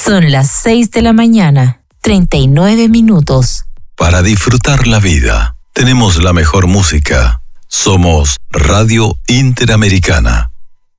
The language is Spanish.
Son las 6 de la mañana, 39 minutos. Para disfrutar la vida, tenemos la mejor música. Somos Radio Interamericana.